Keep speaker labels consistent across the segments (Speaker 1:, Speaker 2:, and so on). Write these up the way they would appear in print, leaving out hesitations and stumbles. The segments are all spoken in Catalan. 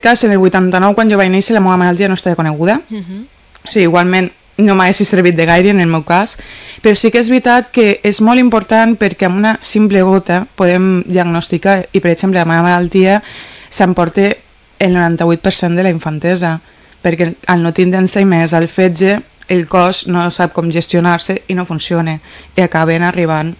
Speaker 1: cas, en el 89, quan jo vaig néixer, la meva malaltia no estava coneguda. O sigui, igualment no m'hagués servit de gaire en el meu cas, però sí que és veritat que és molt important perquè amb una simple gota podem diagnosticar, i per exemple la meva malaltia s'emporta el 98% de la infantesa, perquè al no tindre més al fetge el cos no sap com gestionar-se i no funciona, i acaben arribant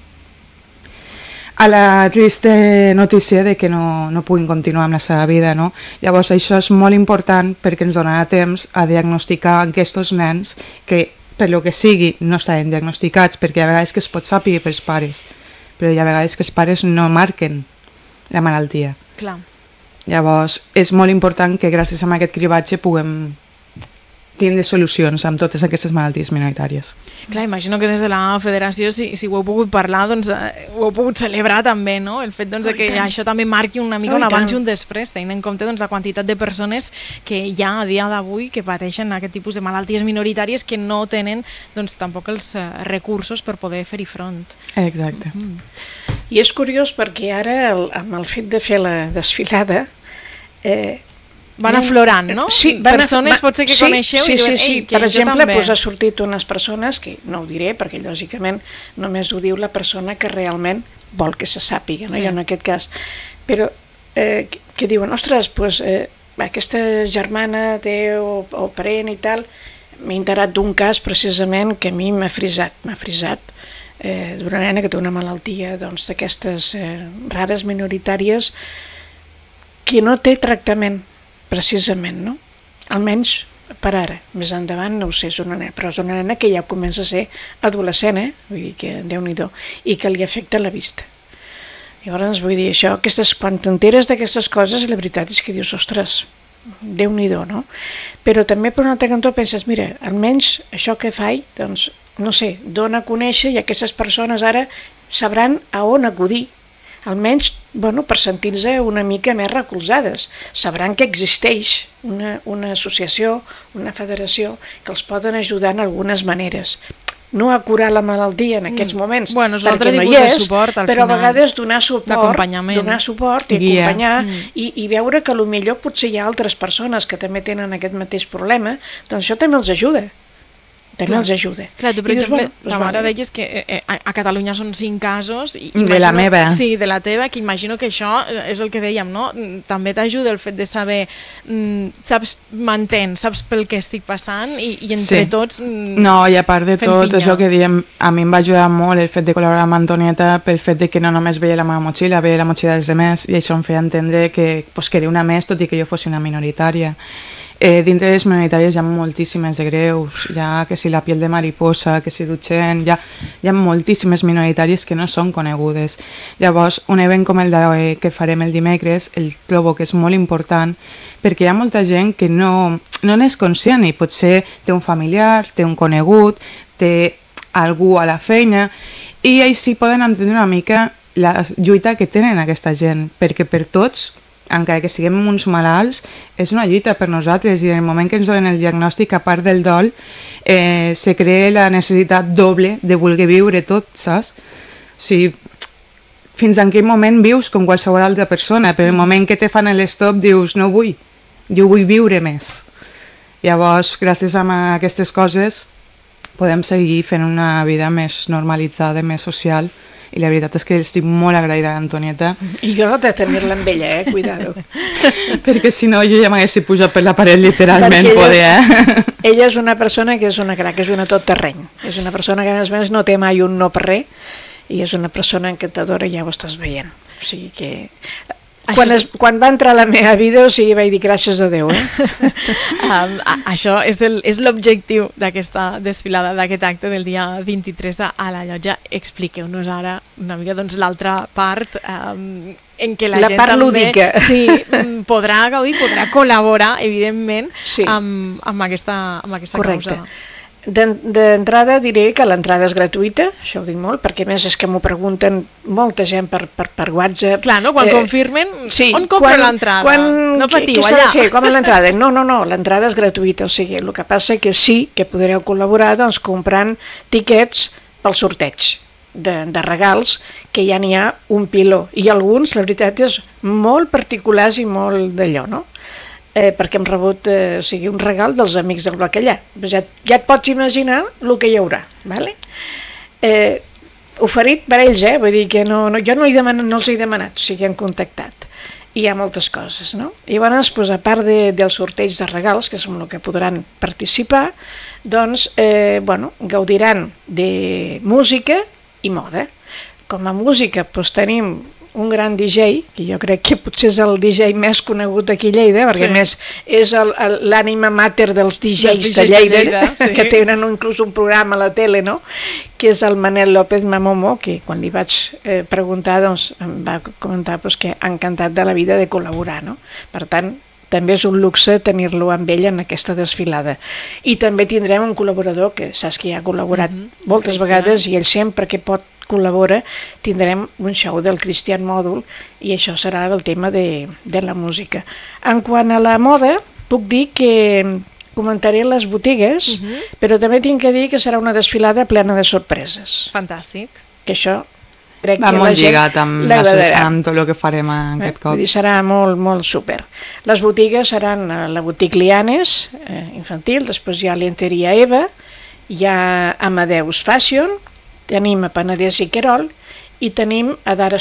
Speaker 1: a la trista notícia de que no puguin continuar amb la seva vida, no? Llavors això és molt important perquè ens donarà temps a diagnosticar aquests nens que per lo que sigui no estaven diagnosticats, perquè hi ha vegades que es pot saber pels pares, però hi ha vegades que els pares no marquen la malaltia.
Speaker 2: Clar.
Speaker 1: Llavors és molt important que gràcies a aquest cribatge puguem tindre solucions amb totes aquestes malalties minoritàries.
Speaker 2: Clar, imagino que des de la federació, si ho heu pogut parlar, doncs ho heu pogut celebrar també, no? El fet de que això també marqui una mica un abans i un després, tenint en compte la quantitat de persones que hi ha a dia d'avui que pateixen aquest tipus de malalties minoritàries que no tenen tampoc els recursos per poder fer-hi front.
Speaker 1: Exacte.
Speaker 3: I és curiós perquè ara, amb el fet de fer la desfilada,
Speaker 2: van aflorant, no?
Speaker 3: Sí,
Speaker 2: persones potser que coneixeu i diuen, ei, que
Speaker 3: per exemple,
Speaker 2: jo també.
Speaker 3: ha sortit unes persones, que no ho diré perquè lògicament només ho diu la persona que realment vol que se sàpiga, no? Jo en aquest cas, però que diuen, ostres, aquesta germana té o parent i tal, m'he enterat d'un cas precisament que a mi m'ha frisat d'una nena que té una malaltia d'aquestes rares minoritàries que no té tractament precisament, no? Almenys per ara, més endavant no ho sé, però és una nena que ja comença a ser adolescent, vull dir que Déu-n'hi-do, i que li afecta la vista. Llavors vull dir això, quan t'enteres d'aquestes coses, la veritat és que dius, ostres, Déu-n'hi-do, no? Però també per un altre cantó penses, mira, almenys això que faig, doncs, no sé, dona a conèixer i aquestes persones ara sabran a on acudir, almenys per sentir-se una mica més recolzades. Sabran que existeix una associació, una federació, que els poden ajudar en algunes maneres. No a curar la malaltia en aquests moments, perquè no hi és, però a vegades donar suport i acompanyar i veure que potser hi ha altres persones que també tenen aquest mateix problema, doncs això també els ajuda. També els ajuda.
Speaker 2: Clar, tu, per exemple, ta mare deies que a Catalunya són 5 casos.
Speaker 1: De la meva.
Speaker 2: Sí, de la teva, que imagino que això és el que dèiem, no? També t'ajuda el fet de saber, saps pel que estic passant i entre tots
Speaker 1: no, i a part de tot, és el que diem, a mi em va ajudar molt el fet de col·laborar amb Antonieta pel fet de que no només veia la meva motxilla, veia la motxilla dels demés, i això em feia entendre que era una més, tot i que jo fos una minoritària. Dintre de les minoritàries hi ha moltíssimes de greus, que si la piel de mariposa, que si Duchenne, hi ha moltíssimes minoritàries que no són conegudes. Llavors, un event com el que farem el dimecres, el trobo que és molt important, perquè hi ha molta gent que no n'és conscient i potser té un familiar, té un conegut, té algú a la feina, i ells sí poden entendre una mica la lluita que tenen aquesta gent, perquè per tots, encara que siguem uns malalts, és una lluita per nosaltres, i en el moment que ens donen el diagnòstic, a part del dol, se crea la necessitat doble de voler viure tot, saps? O sigui, fins en quin moment vius com qualsevol altra persona, però el moment que te fan l'estop dius, no vull, jo vull viure més. Llavors, gràcies a aquestes coses, podem seguir fent una vida més normalitzada, més social, i la veritat és que estic molt agraïda a l'Antonieta.
Speaker 3: I jo de tenir-la amb ella, cuidado.
Speaker 1: Perquè si no jo ja m'haguessi pujat per la paret literalment.
Speaker 3: Ella és una persona que és una crac, és una tot terreny. És una persona que a més no té mai un no per res, i és una persona encantadora, ja ho estàs veient. O sigui que... Quan va entrar a la meva vida, vaig dir gràcies a Déu.
Speaker 2: Això és l'objectiu d'aquesta desfilada, d'aquest acte del dia 23 a la llotja. Expliqueu-nos ara una mica l'altra part en què la gent
Speaker 3: part
Speaker 2: també
Speaker 3: lúdica.
Speaker 2: Sí, podrà gaudir, podrà col·laborar, evidentment, amb aquesta
Speaker 3: Correcte.
Speaker 2: causa.
Speaker 3: D'entrada diré que l'entrada és gratuïta, això ho dic molt, perquè a més és que m'ho pregunten molta gent per WhatsApp.
Speaker 2: Clar, no? Quan confirmen, on compro l'entrada? No patiu,
Speaker 3: allà. Què s'ha de fer? Com és l'entrada? No, l'entrada és gratuïta, o sigui, el que passa que sí que podreu col·laborar comprant tiquets pel sorteig de regals, que ja n'hi ha un piló, i alguns, la veritat, és molt particulars i molt d'allò, no? perquè hem rebut un regal dels amics del bacallà. Ja et pots imaginar el que hi haurà, vale? Oferit per ells, vull dir que jo no els he demanat, o sigui, han contactat. I hi ha moltes coses, no? I llavors, a part del sorteig de regals, que és el que podran participar, doncs, gaudiran de música i moda. Com a música, tenim un gran DJ, que jo crec que potser és el DJ més conegut aquí a Lleida, perquè a més és l'ànima mater dels DJs de Lleida, que tenen inclús un programa a la tele, no? Que és el Manel López Mamomo, que quan li vaig preguntar doncs, em va comentar que ha encantat de la vida de col·laborar, no? Per tant, també és un luxe tenir-lo amb ell en aquesta desfilada. I també tindrem un col·laborador que saps que ja ha col·laborat moltes vegades i ell sempre que pot col·labora, tindrem un show del Cristian Mòdul i això serà el tema de la música. En quant a la moda, puc dir que comentaré les botigues, però també tinc que dir que serà una desfilada plena de sorpreses.
Speaker 2: Fantàstic.
Speaker 3: Que això crec
Speaker 1: que la gent lligat amb tot el que farem aquest cop.
Speaker 3: Serà molt, molt súper. Les botigues seran la botiga Lianes, infantil, després hi ha l'Enteria Eva, hi ha Amadeus Fashion, tenim a Penedès i Querol i tenim a Adara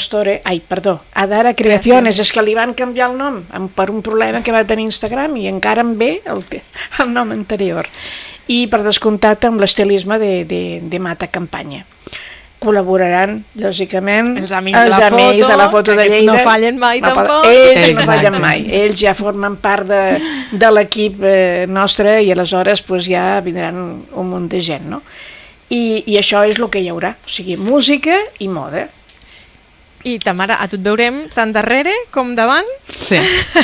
Speaker 3: Creaciones, és que li van canviar el nom per un problema que va tenir Instagram i encara em ve el nom anterior. I per descomptat amb l'estilisme de Mata Campanya. Col·laboraran, lògicament,
Speaker 2: els amics
Speaker 3: de la foto de Lleida.
Speaker 2: No fallen mai, tampoc.
Speaker 3: Ells no fallen mai. Ells ja formen part de l'equip nostre i aleshores ja vindran un munt de gent, no? I això és el que hi haurà, o sigui, música i moda.
Speaker 2: I Tamara, a tu et veurem tant darrere com davant?
Speaker 1: Sí.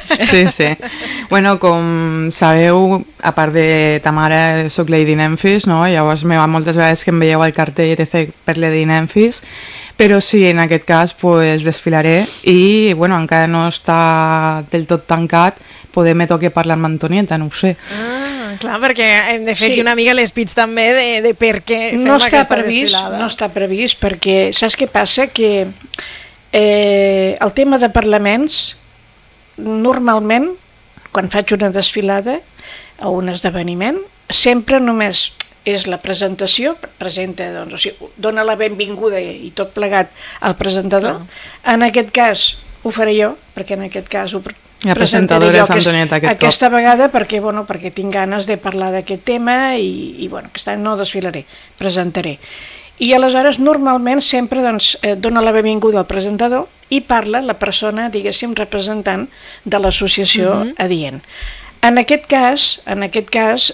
Speaker 1: Bueno, com sabeu, a part de Tamara, soc Lady Nemphis, no? Llavors me va moltes vegades que em veieu al cartell etc. per Lady Nemphis, però sí, en aquest cas desfilaré i, bueno, encara no està del tot tancat, poder me toque parlar amb Antonieta, no ho sé.
Speaker 2: Clar, perquè hem de fer una mica l'espitz també de per què fem aquesta desfilada.
Speaker 3: No està previst perquè saps què passa? Que el tema de parlaments, normalment, quan faig una desfilada o un esdeveniment, sempre només és la presentació, presenta, doncs, o sigui, dona la benvinguda i tot plegat al presentador. En aquest cas ho faré jo, perquè en aquest cas ho
Speaker 1: la presentadora és Antonieta
Speaker 3: aquesta vegada perquè tinc ganes de parlar d'aquest tema i aquest any no desfilaré, presentaré. I aleshores normalment sempre dona la benvinguda al presentador i parla la persona, diguéssim, representant de l'associació adient. En aquest cas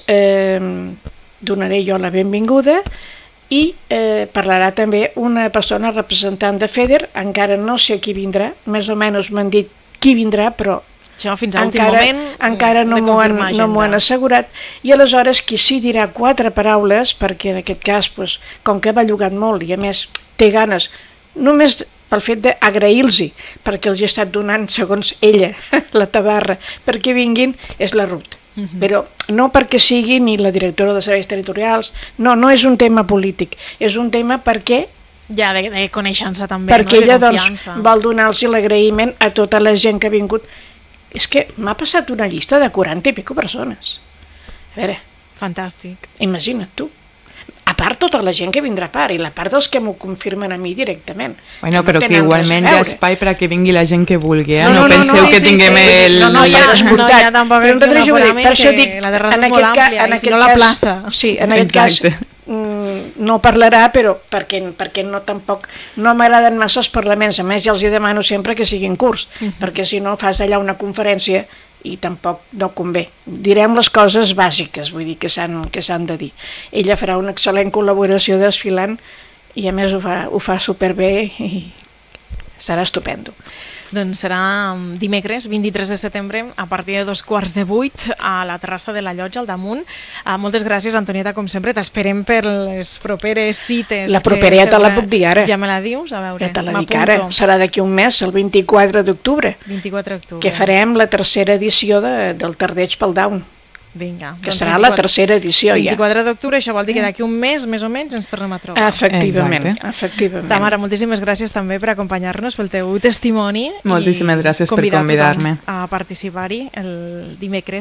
Speaker 3: donaré jo la benvinguda i parlarà també una persona representant de FEDER, encara no sé qui vindrà, més o menys m'han dit qui vindrà, però
Speaker 2: això fins a l'últim moment
Speaker 3: encara no m'ho han assegurat, i aleshores qui sí dirà 4 paraules, perquè en aquest cas, com que ha bellugat molt i a més té ganes, només pel fet d'agrair-los, perquè els he estat donant, segons ella, la tabarra, perquè vinguin, és la Ruth. Però no perquè sigui ni la directora de serveis territorials, no és un tema polític, és un tema perquè
Speaker 2: ja de coneixença també,
Speaker 3: perquè ella vol donar-los l'agraïment a tota la gent que ha vingut. És que m'ha passat una llista de 40 i pico persones. A veure,
Speaker 2: fantàstic.
Speaker 3: Imagina't tu. A part tota la gent que vindrà a part i la part dels que m'ho confirmen a mi directament.
Speaker 1: Bueno, però que igualment hi ha espai per a que vingui la gent que vulgui, no penseu que tinguem el...
Speaker 2: No hi ha tampoc un aforament que la terrassa és molt àmplia i si no la plaça.
Speaker 3: Sí, en aquest cas no parlarà, però perquè no m'agraden massa els parlaments, a més ja els demano sempre que siguin curts, perquè si no fas allà una conferència i tampoc no convé. Direm les coses bàsiques, vull dir, que s'han de dir. Ella farà una excel·lent col·laboració desfilant i a més ho fa superbé i serà estupendo.
Speaker 2: Doncs serà dimecres 23 de setembre a partir de 7:15 a la terrassa de la Llotja al damunt. Moltes gràcies, Antonieta, com sempre. T'esperem per les properes cites.
Speaker 3: La propera ja te la puc dir ara.
Speaker 2: Ja me la dius? A veure,
Speaker 3: ja te la dic ara. Serà d'aquí un mes, el 24 d'octubre.
Speaker 2: 24 d'octubre.
Speaker 3: Que farem la tercera edició del Tardeig pel Down.
Speaker 2: Vinga.
Speaker 3: Que serà la tercera edició
Speaker 2: 24 d'octubre, això vol dir que d'aquí un mes, més o menys, ens tornem a trobar.
Speaker 3: Efectivament.
Speaker 2: Tamara, moltíssimes gràcies també per acompanyar-nos, pel teu testimoni.
Speaker 1: Moltíssimes gràcies per convidar-me
Speaker 2: a participar-hi el dimecres